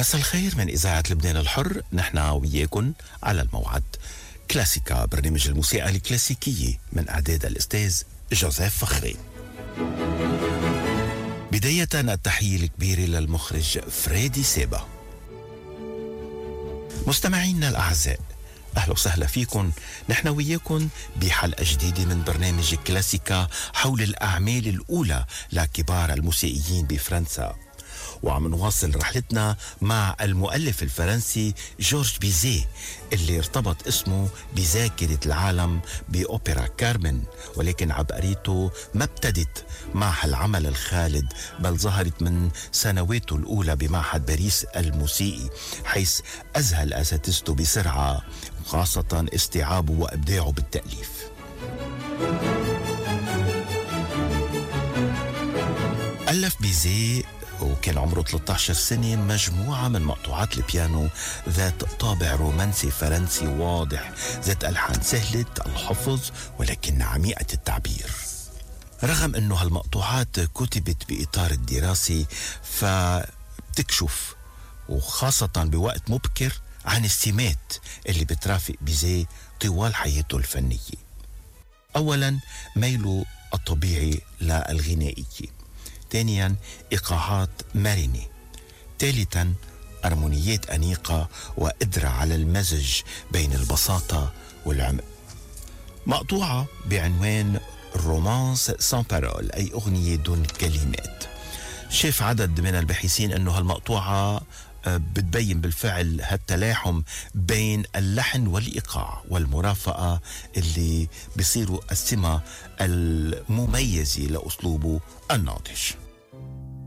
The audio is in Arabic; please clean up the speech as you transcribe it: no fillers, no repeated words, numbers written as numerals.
مساء الخير من إذاعة لبنان الحر، نحن وياكم على الموعد. كلاسيكا، برنامج الموسيقى الكلاسيكية من إعداد الأستاذ جوزيف فخري. بداية التحية الكبيرة للمخرج فريدي سيبا. مستمعينا الأعزاء، أهلا وسهلا فيكم. نحن وياكم بحلقة جديدة من برنامج كلاسيكا حول الأعمال الأولى لكبار الموسيقيين بفرنسا، وعم نواصل رحلتنا مع المؤلف الفرنسي جورج بيزيه اللي ارتبط اسمه بذاكرة العالم بأوبرا كارمن، ولكن عبقريته ما ابتدت مع العمل الخالد، بل ظهرت من سنواته الأولى بمعهد باريس الموسيقي، حيث أذهل أساتذته بسرعة، خاصة استيعابه وإبداعه بالتأليف. ألف بيزيه وكان عمره 13 سنة مجموعة من مقطوعات البيانو ذات طابع رومانسي فرنسي واضح، ذات ألحان سهلة الحفظ ولكن عميقة التعبير. رغم أنه هالمقطوعات كتبت بإطار الدراسي، فبتكشف وخاصة بوقت مبكر عن السمات اللي بترافق بيزيه طوال حياته الفنية. أولا ميله الطبيعي للغنائية، ثانيا إيقاعات مرنة، ثالثا أرمونيات أنيقة وقدرة على المزج بين البساطة والعمق. مقطوعة بعنوان رومانس سان بارول، أي أغنية دون كلمات. شاف عدد من الباحثين أنه هالمقطوعة بتبين بالفعل هالتلاحم بين اللحن والإيقاع والمرافقة اللي بيصيروا السمة المميزة لأسلوبه الناضج.